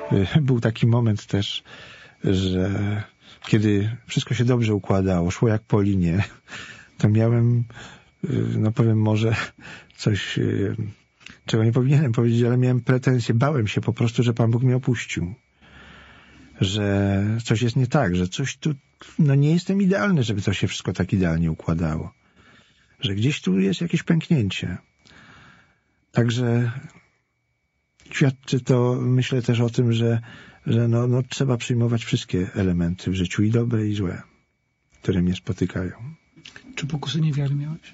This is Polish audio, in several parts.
Był taki moment też, że kiedy wszystko się dobrze układało, szło jak po linie, to miałem, no powiem może coś, czego nie powinienem powiedzieć, ale miałem pretensje, bałem się po prostu, że Pan Bóg mnie opuścił. Że coś jest nie tak, że coś tu, no nie jestem idealny, żeby to się wszystko tak idealnie układało. Że gdzieś tu jest jakieś pęknięcie. Także świadczy to, myślę też o tym, że no trzeba przyjmować wszystkie elementy w życiu, i dobre, i złe, które mnie spotykają. Czy pokusy niewiary miałeś?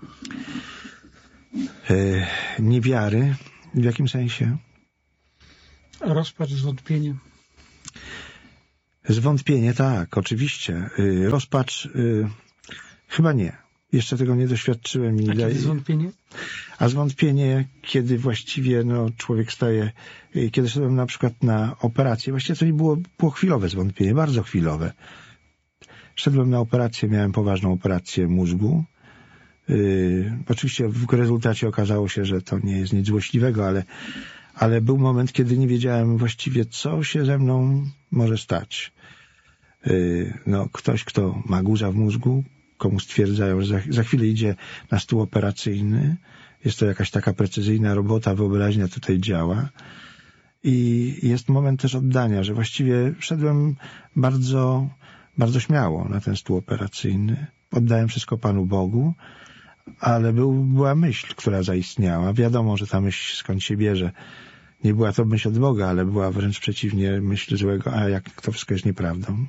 Niewiary? W jakim sensie? Rozpacz, zwątpienie. Zwątpienie, tak, oczywiście. Rozpacz, chyba nie. Jeszcze tego nie doświadczyłem. A kiedy zwątpienie? A zwątpienie, kiedy właściwie człowiek staje, kiedy szedłem na przykład na operację, właściwie to nie było chwilowe zwątpienie, bardzo chwilowe. Szedłem na operację, miałem poważną operację mózgu. Oczywiście w rezultacie okazało się, że to nie jest nic złośliwego, ale był moment, kiedy nie wiedziałem właściwie, co się ze mną może stać. Ktoś, kto ma guza w mózgu, komu stwierdzają, że za chwilę idzie na stół operacyjny. Jest to jakaś taka precyzyjna robota, wyobraźnia tutaj działa. I jest moment też oddania, że właściwie szedłem bardzo, bardzo śmiało na ten stół operacyjny. Oddałem wszystko Panu Bogu, ale była myśl, która zaistniała. Wiadomo, że ta myśl skąd się bierze. Nie była to myśl od Boga, ale była wręcz przeciwnie, myśl złego, a jak to wszystko jest nieprawdą.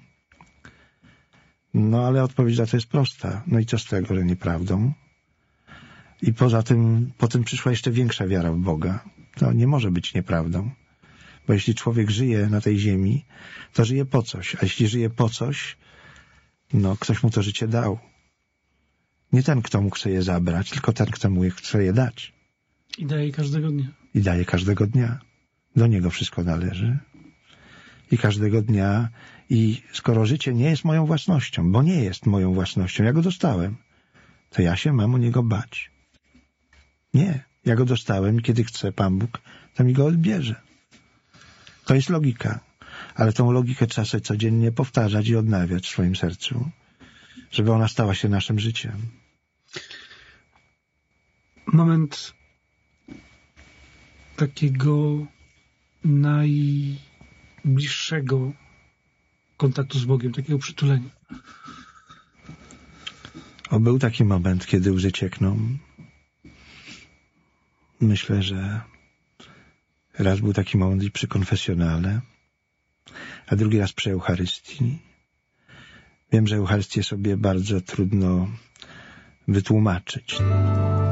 Ale odpowiedź na to jest prosta. No i co z tego, że nieprawdą? I poza tym, potem przyszła jeszcze większa wiara w Boga. To nie może być nieprawdą. Bo jeśli człowiek żyje na tej ziemi, to żyje po coś. A jeśli żyje po coś, ktoś mu to życie dał. Nie ten, kto mu chce je zabrać, tylko ten, kto mu chce je dać. I daje każdego dnia. I daje każdego dnia. Do niego wszystko należy. I każdego dnia. I skoro życie nie jest moją własnością, bo nie jest moją własnością, ja go dostałem, to ja się mam o niego bać. Nie. Ja go dostałem i kiedy chce Pan Bóg, to mi go odbierze. To jest logika. Ale tą logikę trzeba sobie codziennie powtarzać i odnawiać w swoim sercu, żeby ona stała się naszym życiem. Moment takiego najbliższego kontaktu z Bogiem, takiego przytulenia. Był taki moment, kiedy łzy ciekną. Myślę, że raz był taki moment i przy konfesjonale, a drugi raz przy Eucharystii. Wiem, że Eucharystię sobie bardzo trudno wytłumaczyć.